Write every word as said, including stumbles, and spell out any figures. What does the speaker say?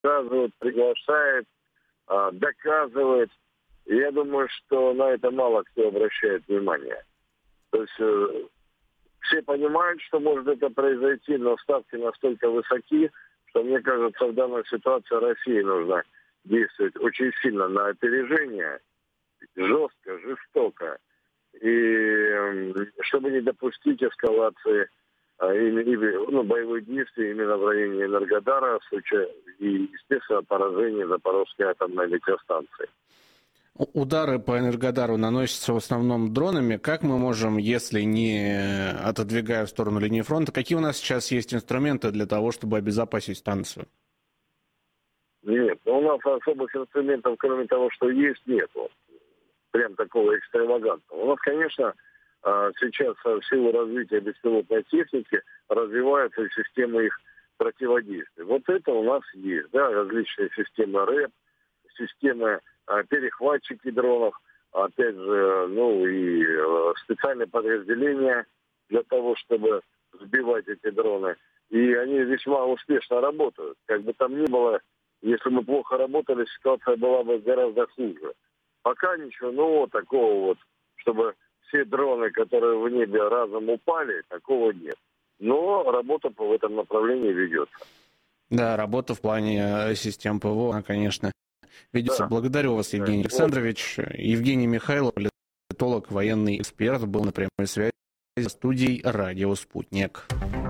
рассказывает, приглашает, а, доказывает. И я думаю, что на это мало кто обращает внимание. То есть э, все понимают, что может это произойти, но ставки настолько высоки, что, мне кажется, в данной ситуации России нужно действовать очень сильно на опережение, жестко, жестоко, и э, чтобы не допустить эскалации э, и, и, ну, боевых действий именно в районе Энергодара, в случае и, естественно, поражения Запорожской атомной электростанции. Удары по Энергодару наносятся в основном дронами. Как мы можем, если не отодвигая в сторону линии фронта, какие у нас сейчас есть инструменты для того, чтобы обезопасить станцию? Нет, ну, у нас особых инструментов, кроме того, что есть, нету. Прям такого экстравагантного. У нас, конечно, сейчас в силу развития беспилотной техники развиваются системы их противодействия. Вот это у нас есть, да, различные системы РЭП, системы перехватчики дронов, опять же, ну и специальные подразделения для того, чтобы сбивать эти дроны. И они весьма успешно работают. Как бы там ни было, если мы плохо работали, ситуация была бы гораздо хуже. Пока ничего нового такого вот, чтобы все дроны, которые в небе разом упали, такого нет. Но работа в этом направлении ведется. Да, работа в плане систем ПВО, конечно, ведется. Да. Благодарю вас, Евгений Да. Александрович. Евгений Михайлов, политолог, военный эксперт, был на прямой связи с студией «Радио Спутник».